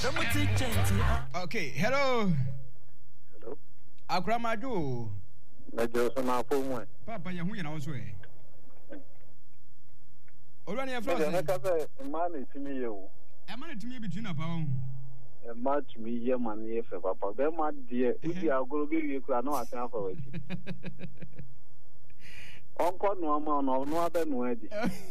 Okay, hello. Hello. Akramaju. Na Johnson na fomu. Papa ya hu ya na wo so e. Ora ni afro. Na ka say man timi ye o. E man timi be tuna pa wo. E ma timi ye man ye fe papa. Be ma de udi agoro bi wie kura na asan fa wati. Onko no ma no abe no edi.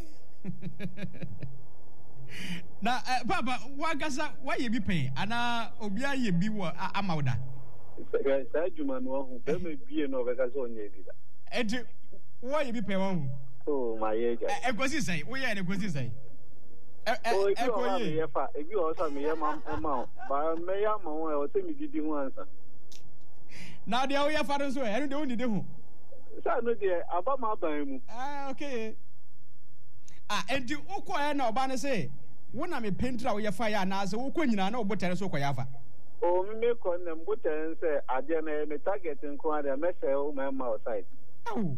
Na papa wa gasa wa ye bi pen ana obi aye bi wo amawda. Sa juma no hu be me bie no be gasa onye bi da. Enti wa ye bi pen wo hu. Oh my ye ja. E gosi sai, wo ye ne gosi sai. E ko ye fa, e bi o sa me ye ma ba me ya ma wo e o se mi didi hu ansa. Na de wo ye fa do so e, enu de wo ni de hu. Sa no de aba ma ban mu. Okay. Enti ukọ ya na ọba ne se wo na me pentra wo ye fa ya na se wo kọ nyina na obotere so kọ ya fa. O me ko na mbotere se ade na me target nko ade me se o ma outside. Awu.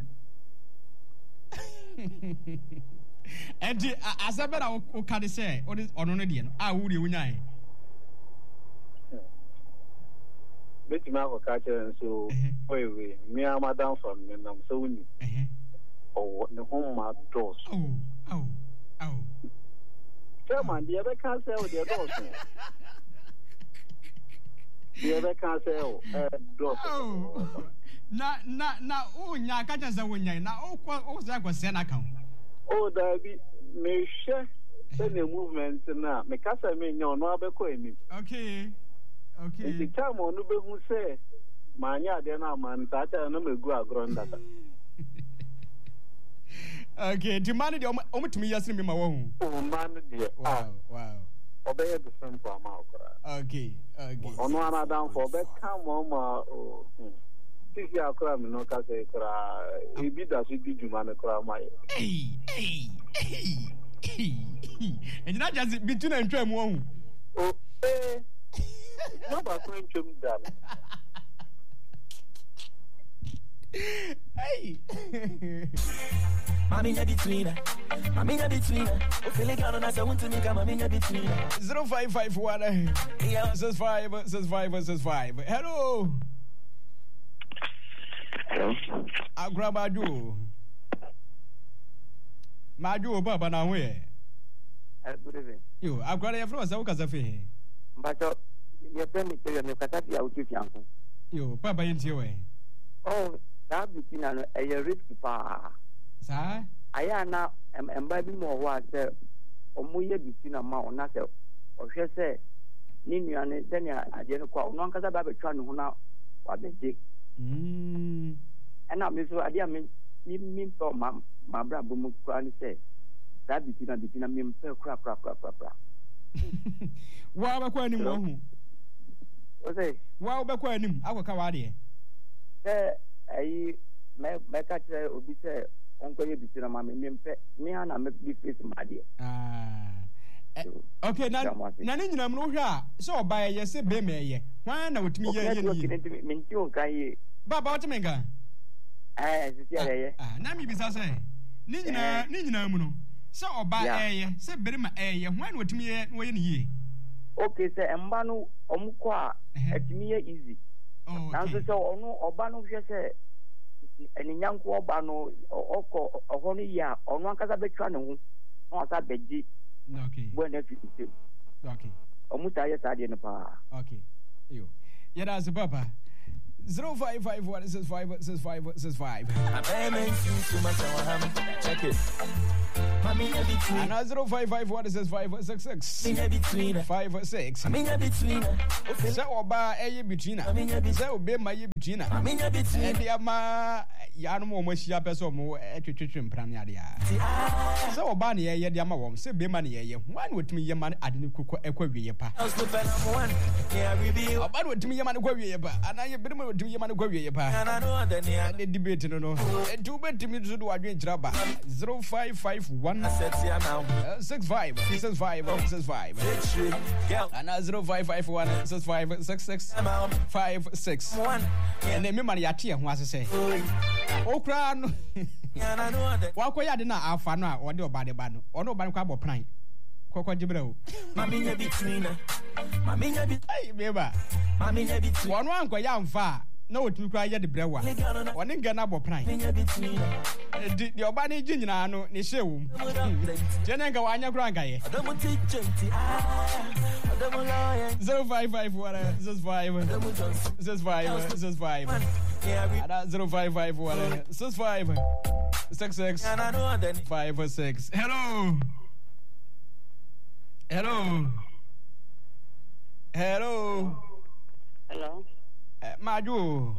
Enti asabera wo ka de se ono no de no wo de wunyan. Beti ma ko ka chere so we me madam from me nam so wuni. Oh, the home my doors. Oh. Chairman, the other can't sell the doors. The other can't sell doors. Oh, na, nya catch us a winner. Now, that was sent account. Oh, there be may share the movement now. Make us a mean, no, no, okay. The time on Uber who say, Mania, then I'm man, that I know go ground that. Okay, the man the omo to me yesterday me ma wo. Oh man dear. Wow. Obey the same for amount. Okay. Ono ana down for be come on ma oh. Tisi akra me no ka say kra e bi da so di djuma me kra mai. Hey. And not just between and tram one. Oh no ba ko ntwem da. Hey. Maminya between her. O feeling down on us, I want to make a maminya between her. 0551 65. Hello. Agrabadu. Maju baba na we. Good evening. Yo, agrada ya fro sa wo kasa fe. Mbacho, ye premi te me katati ya utu fianko. Yo, baba yin tie we. Oh, that between no e risk pa. Sa? Aya na emba bi mo ho ase omoye between ma ona se ohwe se ni nuane dania ade no kwa ono nkasa ba betwa ne ho na wa beje. Ena me so ade a me to ma bra bo mu kwa ni se that between me mpe kra. Wa ba kwa ni mo hu. O say wa ba kwa nim akoka wa de. Ayi me ka tire obi se onko ye bitira ma me mpe me ana me bi face ma de. Okay, na ni nyina mu hwe a so oba ye se be me ye. Hwan na wotimi ye ni. Me nti on kan ye. Baba wotimi nka. Sisi ye. Na mi bisa se ni nyina mu no. Se oba ye se bere ma ye. Hwan na wotimi ye wo ye ni ye. Okay, se emba no omko a atimi ye easy. Na so onu oba no hwe se eni nyanko oba no oko oho no ya onu ankasa betwa ne ho na asa beji. Okay. When fit. Okay. Omuta ye sade no pa. Okay. Yo. Yada as papa. 05516565. Check it. Maminya between. And 05516566. 56. Maminya between. Say oba eye between. Say obe ma ye between. Maminya between. And dia ma ya no mo hia person mo etwetwetwe mpran ya dia. Say oba ne ye dia ma wom. Say be ma ne ye. Wan wotimi ye ma ade ne kokko ekwa wiye pa. Oba wotimi ye ma ne kwa wiye pa. Ana ye be ma wotimi ye ma ne kwa wiye pa. The debate no. Edu betimi zo do adwen kiraba. 0551 65 and 0551 65 66 56 and me man yate ho ase say okra no wakoya de na afa no a ode oba de ba no ono oba no kwa bo pran kokko gibra o maminya between Hey, baby. One young far. No, to cry at the brewer. One in Ganabo Prime. The Obani Jinano, Nishu. Jenanga Wanya Granga. 055 055 Hello. Maju.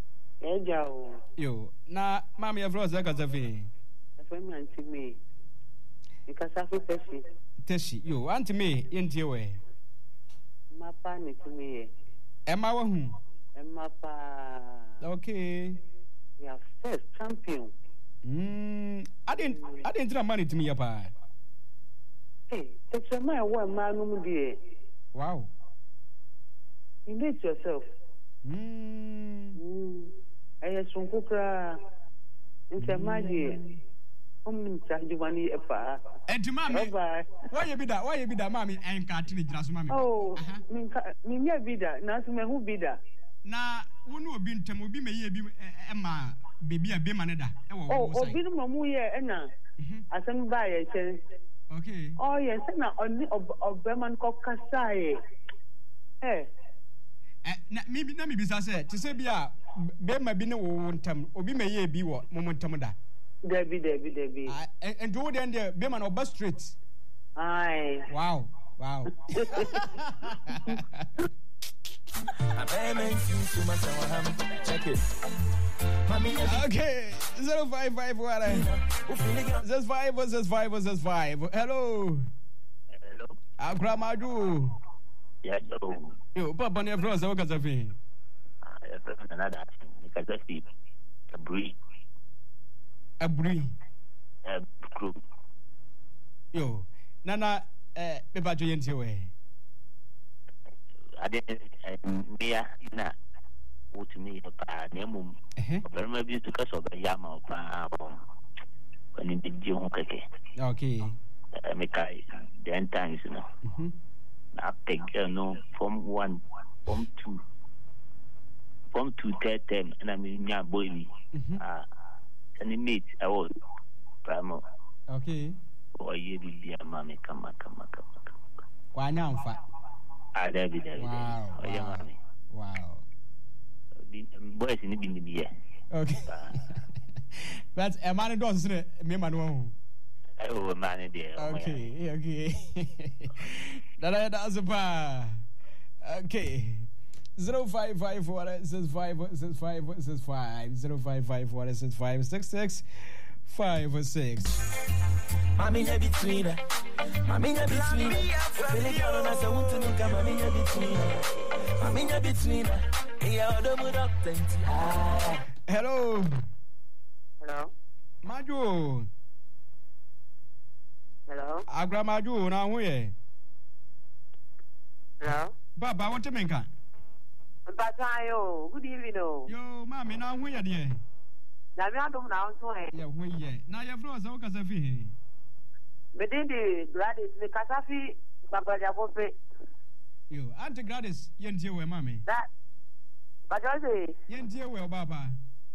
Yo, na mami ya vloza kazafi. Afema anti me. Ikasafu teshi. Yo, anti me yentiwe. Mapa ni tume. Emma wahu. Emma pa. Okay. We are first champion. I didn't throw money to me apa. Hey, it's a man one man dear. Wow. You need yourself. I have some cookra. It's a magic. Charge money a pa. And to mammy, why you be that, mammy, and cartoon just mammy? Oh, me be that, not me who be that. Now, one will be to be me, Emma, baby, a bimanada. Oh, be the mamuya, Anna. I send by a chance. Okay. Oh, yes, and of Berman Cockasai. Eh. Maybe I said to say, be a Bema Bino won't come, or be may be what momentumada. Debbie. And do then the Beman or Bus Street. Aye. Wow. Check it. Okay. 055 5. Hello. Agramadu. Yes, Yo, Papa never was a cafe. Another a breed. Crew. Yo, Nana, Papa Joyent away. I didn't near what to me a name. Very maybe to cast of a yama when it did you. Okay. I make the end times, you know. I take no from 1, from 2, from 2 10, and I mean, yeah, boy, and it meets I was primal. Okay. Or you did dear mammy, come. Why now, fat? I dare be there. Wow. Boys in the bin, okay. That's a man doesn't me, man. Oh, man, dear. Okay. That's a bar. Okay. 0554 says 5 says 5 says 5 0554 says 5 66 5 6. Mami ya between. Mami ya between. Feeling down as I want to make a mami ya between. Mami ya between. Yeah, the mood up plenty. Hello. Maju. Hello. Agramaju na huye. Hello. Baba, what you make? Batayo, good evening. Yo, mami, na huye dear. Na me adom na so e. Yeah, huye. Na your floors o kasafi. Me dey the Gladys me kasafi baba ja bofe. Yo, Auntie Gladys, yentie we mami. That Bajaze. Yentie we baba.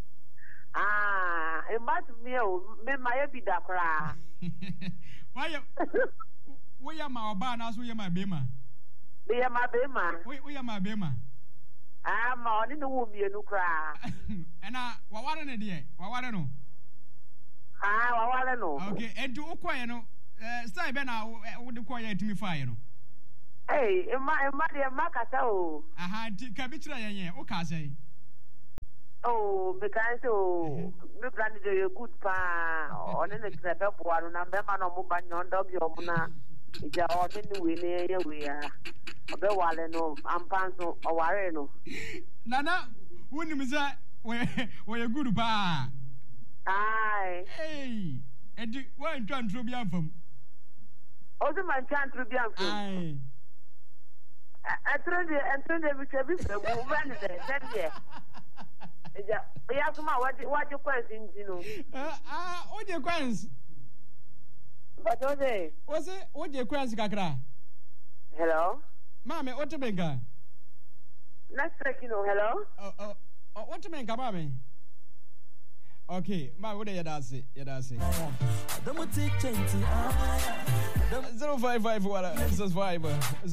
E mat me o, me ma bi da kra. Why we are my bar now, so you my bema. Be my bema. We are my bema. Ma on in the womb, you no cry. And what an idea? What no? What no? Okay, and to acquire no, say Ben, I would acquire to me fire. Hey, my dear Macatao. I had Cabitra, okay, say. Oh, because so, me planted a good pa on an except one, and I'm no mobile on Dobby. It's all in the way we are. The Walleno, I'm Panso or Wareno. Nana, wouldn't miss that where you good pa? Aye. Hey, and why in trying to be from? Also, my chance to be from. Aye. I told you, and told every woman that year. Yeah, come on, what your questions, you know? What your questions? But was it? What your questions, Kakra? Hello? Mami, what to make? Next second, hello? What to make, Mami? Okay, my what you does it? You does it. 055 what? This is vibe.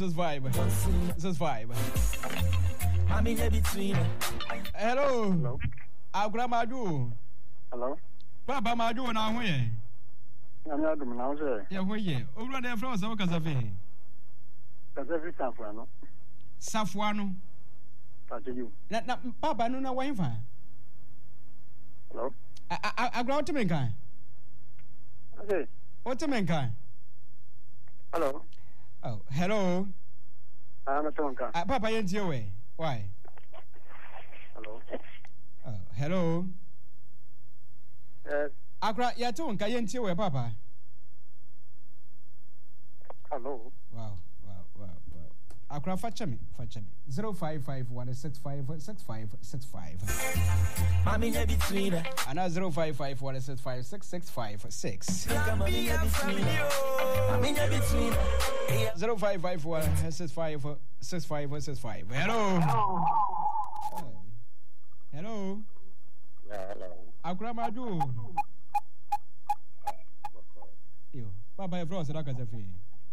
Hello. Our grandma do. Hello. Papa Madu na hwe. I'm not doing now, sir. Yeah, hwe. Owura dey from so kasafe. Kasafe Safuano. Safuano. Pato you. Na papa no na wan fa. Hello. Agora what men kan? Okay. What men kan? Hello. Oh, hello. I'm a tonka. Papa yentie we. Why? Hello. Oh, hello. Yes. Agora ya tonka yentie we papa. Hello. Wow. Akra fachami 0551656565 Mami nya between ana 0551656656 Mami nya between 0551656565 hello hello Akra madu yo baba e froze da kazafi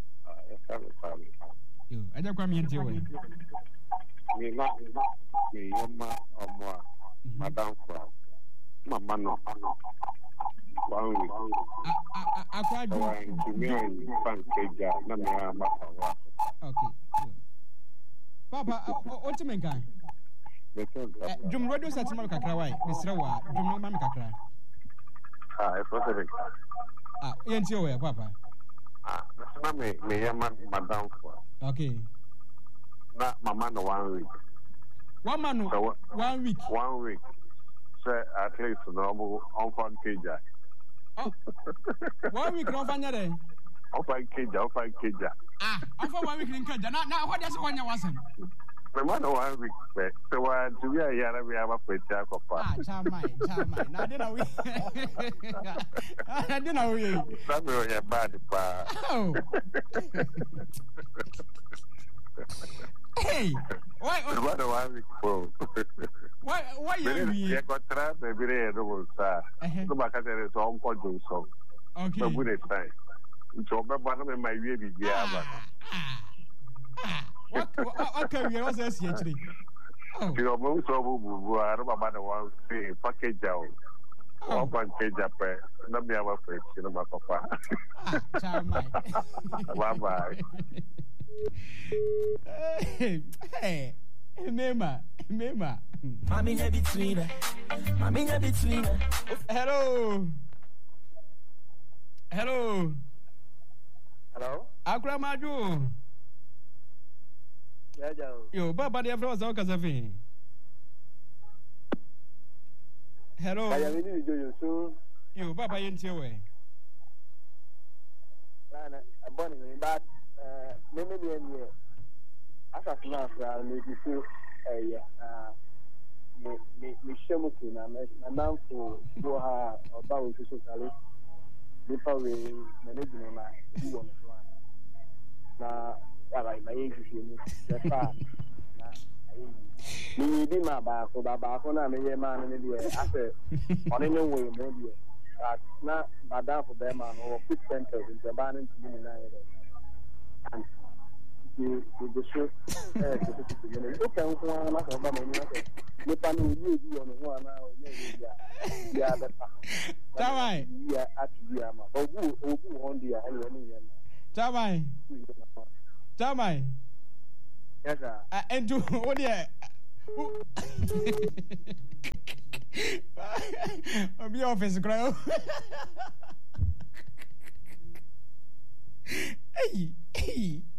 yo aja kwa mienti we Me yoma omwa madam kwa mama no wangu akwa du kimi pankeja na me amawa okay papa otimenka dum radio satima kakra wai misra wa dum ma kakra e fose yenti we papa na me yoma madam kwa okay. Na mama no 1 week. 1 month. So, 1 week. 1 week. So at least no on fan keja. Oh. 1 week no fanya de. On fan keja. After 1 week in keja. Na what does one wasn't? Mama no 1 week. So what to be a yara we have a peta kopa. Chamai. Na didn't we. I didn't know we. That we are bad pa. Oh. Hey, why? What do I for? Why you? Yeah, got trap. Maybe they don't say. So back at the song for do so. Okay. So good time. So, but one of my baby, yeah. What can we also see actually? You know, most of who are about the one say package out. One package up. Not be our face, you know, my papa. Bye bye. Hey, Mema. Mami nya between Hello. Akra maju. Yeah. Yo, baba dia fro so kasafi. Hello. Yo, baba yentie we. Ana aboni ni bad meme bi enye asasina afra me bi so me shemu tu na namfo bo ha oba o so sale bi pa we manage no na bi wo no na ya ba ye ji ni da fa na ayi ni bi ma ba ko na me ye ma no bi ase oni ne wo mo bi na bada for them and or put centers in the ban into me na and the show you can go na ka ba me ni pa no yi on ho na o ye ya better Tamai ya atu ya ma obu on dia anyway ni ya Tamai yes sir and do what there Obi office grow. Hey.